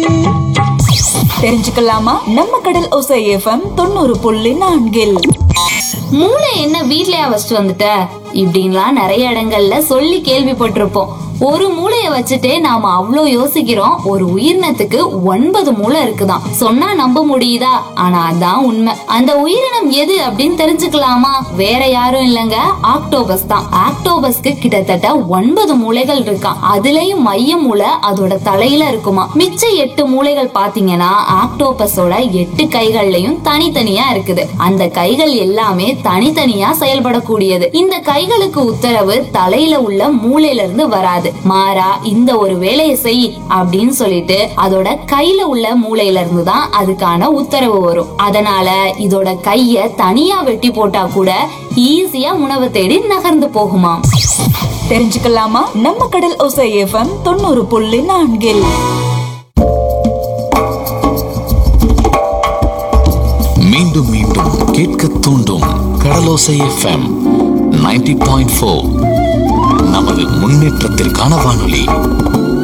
தெரிஞ்சுக்கலாமா? நம்ம கடல் ஓசை எஃப்எம் 90.4. மூளை என்ன வீட்லயா வச்சுட்டு வந்துட்ட இப்படின்லாம் நிறைய இடங்கள்ல சொல்லி கேள்விப்பட்டிருப்போம். ஒரு மூளைய வச்சுட்டே நாம அவ்ளோ யோசிக்கிறோம். ஒரு உயிரினத்துக்கு 9 மூளை இருக்குதாம். சொன்னா நம்ப முடியுதா? ஆனா அதான் உண்மை. அந்த உயிரினம் எது அப்படின்னு தெரிஞ்சுக்கலாமா? வேற யாரும் இல்லங்க, ஆக்டோபஸ் தான். ஆக்டோபஸ்க்கு கிட்டத்தட்ட 9 மூளைகள் இருக்காம். அதுலயும் மைய மூளை அதோட தலையில இருக்குமா. மிச்ச 8 மூளைகள் பாத்தீங்கன்னா ஆக்டோபஸோட 8 கைகள்லயும் தனித்தனியா இருக்குது. அந்த கைகள் எல்லாமே தனித்தனியா செயல்படக்கூடியது. இந்த கைகளுக்கு உத்தரவு தலையில உள்ள மூளையில இருந்து வராது. மாறா இந்த ஒரு வேலையை செய் அப்படின்னு சொல்லிட்டு அதோட கையில உள்ள மூளையில இருந்து தான் அதுக்கான உத்தரவு வரும். அதனால இதோட கைய தனியா வெட்டி போட்டா கூட ஈஸியா உணவு தேடி நகர்ந்து போகுமா. தெரிஞ்சுக்கலாமா? நம்ம கடல் ஓசை எஃப்எம் 90.4. மீண்டும் மீண்டும் கேட்க தூண்டும் கடலோசை எஃப்எம் 90.4. நமது முன்னேற்றத்திற்கான வானொலி.